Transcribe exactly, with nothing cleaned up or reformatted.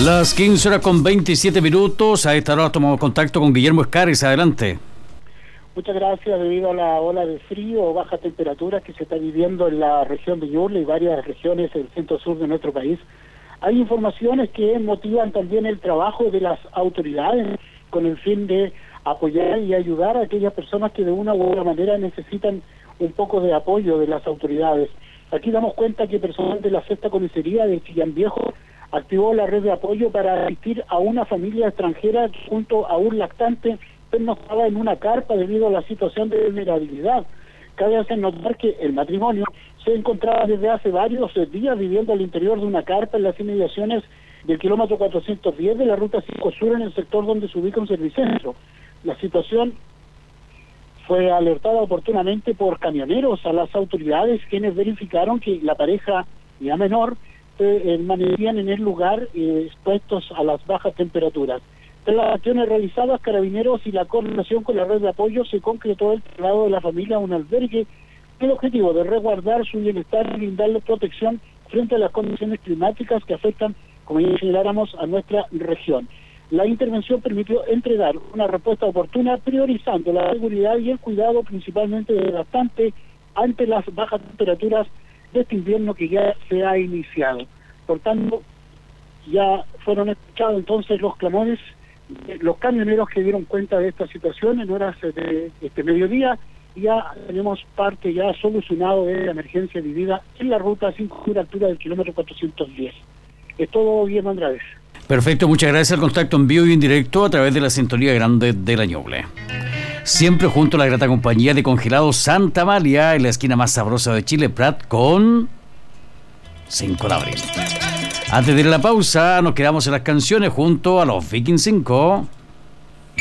Las quince horas con veintisiete minutos. A esta hora tomamos contacto con Guillermo Escaris. Adelante. Muchas gracias. Debido a la ola de frío o baja temperatura que se está viviendo en la región de Ñuble y varias regiones del centro-sur de nuestro país, hay informaciones que motivan también el trabajo de las autoridades con el fin de apoyar y ayudar a aquellas personas que de una u otra manera necesitan un poco de apoyo de las autoridades. Aquí damos cuenta que personal de la sexta comisaría de Chillán Viejo activó la red de apoyo para asistir a una familia extranjera que junto a un lactante pernoctaba en una carpa debido a la situación de vulnerabilidad. Cabe hacer notar que el matrimonio se encontraba desde hace varios días viviendo al interior de una carpa en las inmediaciones del kilómetro cuatrocientos diez de la ruta cinco Sur, en el sector donde se ubica un servicentro. La situación fue alertada oportunamente por camioneros a las autoridades, quienes verificaron que la pareja ya menor permanecían en el lugar eh, expuestos a las bajas temperaturas. Tras las acciones realizadas, Carabineros y la coordinación con la red de apoyo, se concretó el traslado de la familia a un albergue con el objetivo de resguardar su bienestar y brindarle protección frente a las condiciones climáticas que afectan, como ya señaláramos, a nuestra región. La intervención permitió entregar una respuesta oportuna, priorizando la seguridad y el cuidado principalmente del lactante ante las bajas temperaturas de este invierno que ya se ha iniciado. Por tanto, ya fueron escuchados entonces los clamores de los camioneros que dieron cuenta de esta situación en horas de este mediodía, y ya tenemos parte ya solucionado de la emergencia vivida en la ruta cinco Sur, altura del kilómetro cuatrocientos diez. Es todo, Guillermo Andrade. Perfecto, muchas gracias. El contacto en vivo y en directo a través de la sintonía grande de la Ñuble. Siempre junto a la grata compañía de Congelados Santa Amalia, en la esquina más sabrosa de Chile, Prat, con cinco de abril. Antes de ir a la pausa, nos quedamos en las canciones junto a los Viking cinco.